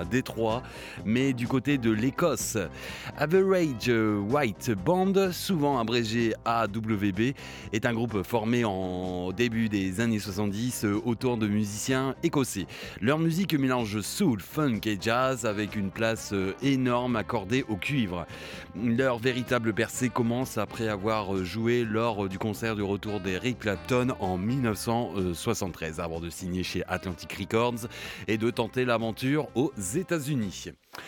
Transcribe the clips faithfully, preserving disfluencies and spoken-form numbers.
à Détroit, mais du côté de l'Écosse. Average White Band, souvent abrégé A W B, est un groupe formé en début des années soixante-dix autour de musiciens écossais. Leur musique mélange soul, funk et jazz avec une place énorme accordée au cuivre. Leur véritable percée commence après avoir joué lors du concert du retour d'Eric Clapton en dix-neuf cent soixante-treize avant de signer chez Atlantic Records et de tenter l'aventure aux États-Unis.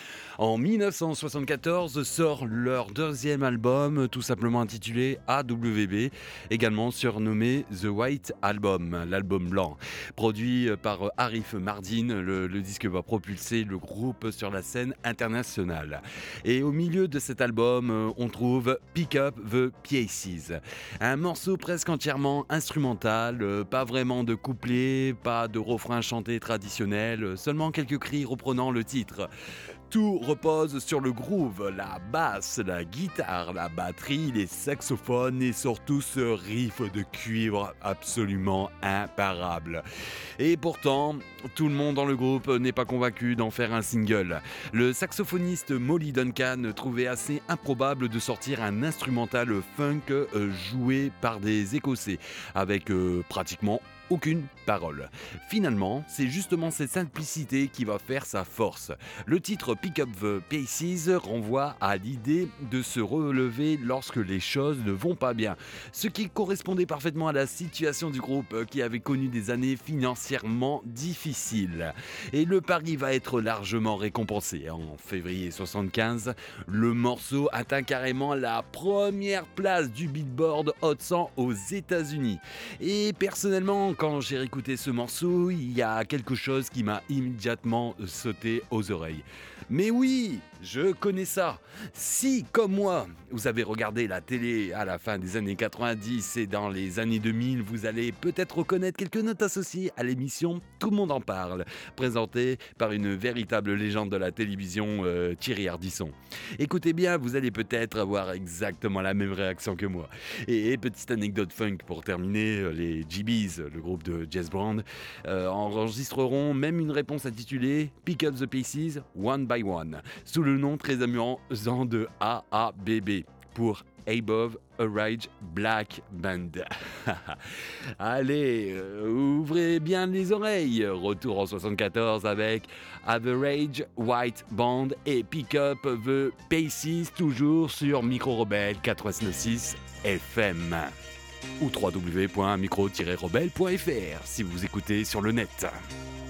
En dix-neuf cent soixante-quatorze sort leur deuxième album, tout simplement intitulé A W B, également surnommé The White Album, l'album blanc. Produit par Arif Mardin, le, le disque va propulser le groupe sur la scène internationale. Et au milieu de cet album, on trouve Pick Up the Pieces, un morceau presque entièrement instrumental, pas vraiment de couplets, pas de refrain chanté traditionnel, seulement quelques cris reprenant le titre. Tout repose sur le groove, la basse, la guitare, la batterie, les saxophones et surtout ce riff de cuivre absolument imparable. Et pourtant, tout le monde dans le groupe n'est pas convaincu d'en faire un single. Le saxophoniste Molly Duncan trouvait assez improbable de sortir un instrumental funk joué par des Écossais, avec euh, pratiquement aucune parole. Finalement, c'est justement cette simplicité qui va faire sa force. Le titre Pick Up the Pieces renvoie à l'idée de se relever lorsque les choses ne vont pas bien, ce qui correspondait parfaitement à la situation du groupe qui avait connu des années financièrement difficiles. Et le pari va être largement récompensé. En février soixante-quinze, le morceau atteint carrément la première place du Billboard Hot cent aux États-Unis. Et personnellement, quand j'ai réécouté ce morceau, il y a quelque chose qui m'a immédiatement sauté aux oreilles. Mais oui, je connais ça. Si, comme moi, vous avez regardé la télé à la fin des années quatre-vingt-dix et dans les années deux mille, vous allez peut-être reconnaître quelques notes associées à l'émission Tout le monde en parle, présentée par une véritable légende de la télévision, euh, Thierry Ardisson. Écoutez bien, vous allez peut-être avoir exactement la même réaction que moi. Et petite anecdote funk pour terminer, les G B's, le groupe de Jazz Brand, euh, enregistreront même une réponse intitulée Pick Up the Pieces One by One, sous le nom très amusant de A A B B, pour Above a Rage Black Band. Allez, euh, ouvrez bien les oreilles. Retour en soixante-quatorze avec Average White Band et Pick Up the Pieces, toujours sur Micro Rebelle quatre-vingt-neuf six F M. Ou w w w point micro tiret rebelle point f r si vous écoutez sur le net.